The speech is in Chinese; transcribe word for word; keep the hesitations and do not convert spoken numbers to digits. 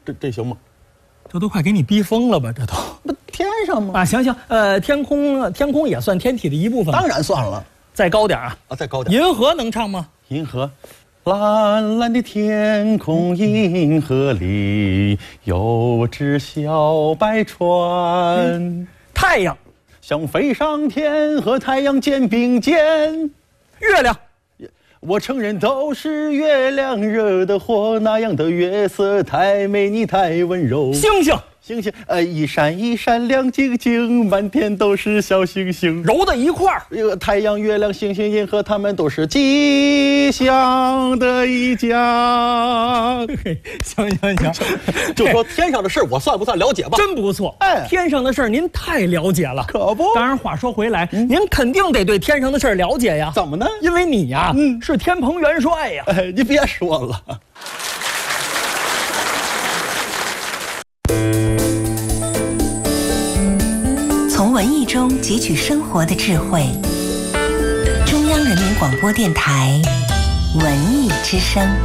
这这行吗？ 这都快给你逼疯了吧？这都不天上吗？ 啊，行行，呃，天空天空也算天体的一部分。 当然算了。 再高点啊！ 啊，再高点。 银河能唱吗？ 银河，蓝蓝的天空，银河里有只小白船。嗯、 太阳， 想飞上天，和太阳肩并肩。 月亮。 我承认都是月亮惹的祸，那样的月色太美，你太温柔。 星星， 星星，呃，一闪一闪亮晶晶，满天都是小星星， 揉在一块儿。 呃，太阳、月亮、星星、银河，它们都是吉祥的一家。 行行行， 就说天上的事，我算不算了解吧？ 真不错， 哎， 天上的事您太了解了， 可不。 当然，话说回来，嗯、您肯定得对天上的事了解呀。 怎么呢？ 因为你呀， 嗯， 是天蓬元帅呀。 哎，你别说了。 从文艺中汲取生活的智慧。中央人民广播电台文艺之声。